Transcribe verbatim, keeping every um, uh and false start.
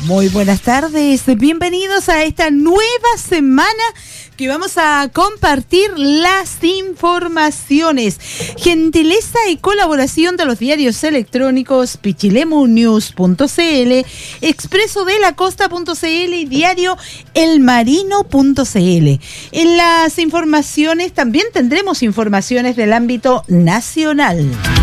Muy buenas tardes, bienvenidos a esta nueva semana que vamos a compartir las informaciones. Gentileza y colaboración de los diarios electrónicos pichilemonews punto c l, Expreso de la Costa punto c l y diario El Marino punto c l. En las informaciones también tendremos informaciones del ámbito nacional.